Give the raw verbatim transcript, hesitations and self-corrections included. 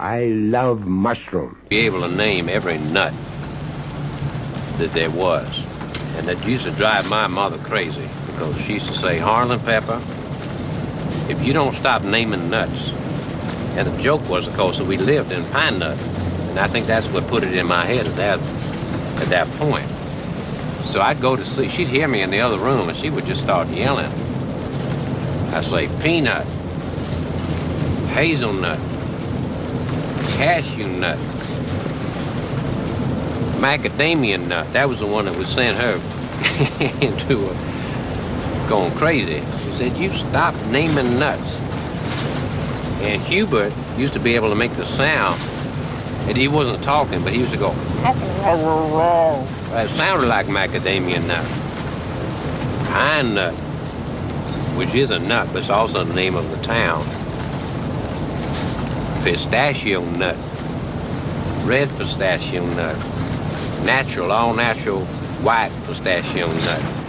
I love mushrooms. Be able to name every nut that there was. And that used to drive my mother crazy because she used to say, Harlan Pepper, if you don't stop naming nuts. And the joke was, of course, that we lived in Pine Nut. And I think that's what put it in my head at that, at that point. So I'd go to sleep. She'd hear me in the other room and she would just start yelling. I'd say, peanut, hazelnut, cashew nut, macadamia nut. That was the one that would send her into a, going crazy. She said, you stop naming nuts. And Hubert used to be able to make the sound, and he wasn't talking, but he used to go, it sounded like macadamia nut. Pine nut, which is a nut, but it's also the name of the town. Pistachio nut, red pistachio nut, natural, all natural white pistachio nut.